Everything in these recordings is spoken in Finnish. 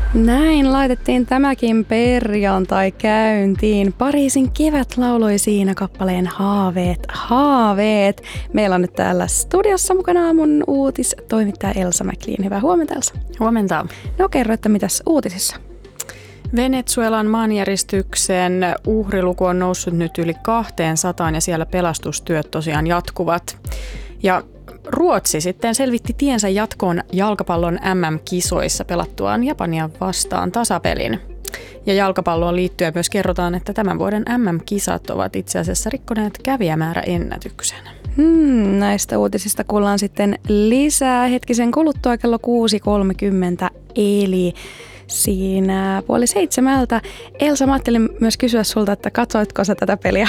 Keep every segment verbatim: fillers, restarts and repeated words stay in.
Näin laitettiin tämäkin perjantai käyntiin. Pariisin kevät lauloi siinä kappaleen Haaveet, haaveet. Meillä on nyt täällä studiossa mukana aamun uutistoimittaja Elsa McLean. Hyvää huomenta, Elsa. Huomenta. No kerro, että mitäs uutisissa? Venezuelan maanjäristyksen uhriluku on noussut nyt yli kaksisataa ja siellä pelastustyöt tosiaan jatkuvat. Ja Ruotsi sitten selvitti tiensä jatkoon jalkapallon M M-kisoissa pelattuaan Japania vastaan tasapelin. Ja jalkapalloon liittyen myös kerrotaan, että tämän vuoden M M-kisat ovat itse asiassa rikkoneet kävijämääräennätyksen. Hmm, näistä uutisista kuullaan sitten lisää hetkisen kuluttua kello kuusi kolmekymmentä, eli siinä puoli seitsemältä. Elsa, mä ajattelin myös kysyä sulta, että katsoitko sä tätä peliä?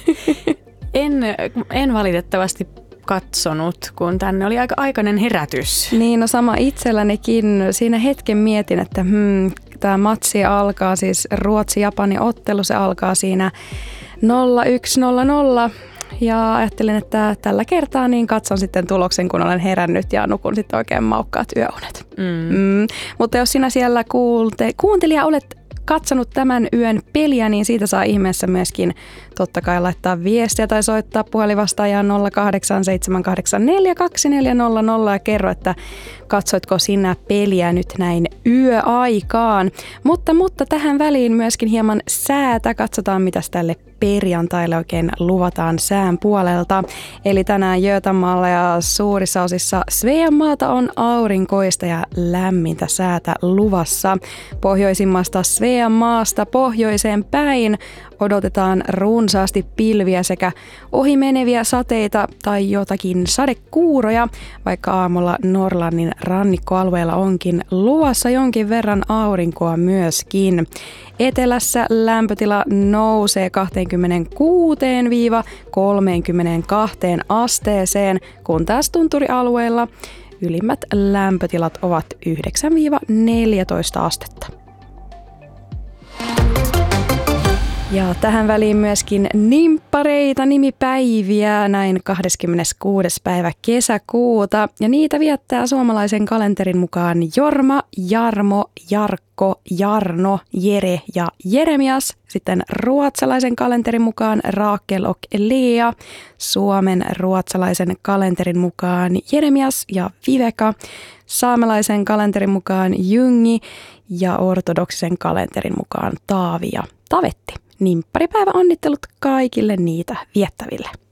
En, en valitettavasti katsonut, kun tänne oli aika aikainen herätys. Niin, no sama itsellänikin. Siinä hetken mietin, että hmm, tämä matsi alkaa, siis Ruotsi-Japani ottelu, se alkaa siinä nolla yksi nolla nolla. Ja ajattelin, että tällä kertaa niin katson sitten tuloksen, kun olen herännyt ja nukun sitten oikein maukkaat yöunet. Mm. Mm. Mutta jos sinä siellä kuulte, kuuntelija olet katsonut tämän yön peliä, niin siitä saa ihmeessä myöskin totta kai laittaa viestiä tai soittaa puhelinvastaajaan nolla kahdeksan seitsemän kahdeksan neljä kaksi neljä nolla nolla ja kerro, että katsoitko sinä peliä nyt näin yöaikaan. Mutta, mutta tähän väliin myöskin hieman säätä. Katsotaan, mitäs tälle perjantaille oikein luvataan sään puolelta. Eli tänään Götamaalla ja suurissa osissa Sveanmaata on aurinkoista ja lämmintä säätä luvassa. Pohjoisimmasta Sveanmaasta pohjoiseen päin odotetaan runsaasti pilviä sekä ohimeneviä sateita tai jotakin sadekuuroja, vaikka aamulla Norlannin rannikkoalueella onkin luvassa jonkin verran aurinkoa myöskin. Etelässä lämpötila nousee kaksikymmentäkuusi kolmekymmentäkaksi asteeseen, kun taas tunturialueella ylimmät lämpötilat ovat yhdeksän neljätoista astetta. Ja tähän väliin myöskin nimppareita, nimipäiviä, näin kahdeskymmeneskuudes päivä kesäkuuta. Ja niitä viettää suomalaisen kalenterin mukaan Jorma, Jarmo, Jarkko, Jarno, Jere ja Jeremias. Sitten ruotsalaisen kalenterin mukaan Raakel och Lea. Suomen ruotsalaisen kalenterin mukaan Jeremias ja Viveka. Saamelaisen kalenterin mukaan Jungi ja ortodoksisen kalenterin mukaan Taavi ja Tavetti. Nimpparipäivä onnittelut kaikille niitä viettäville.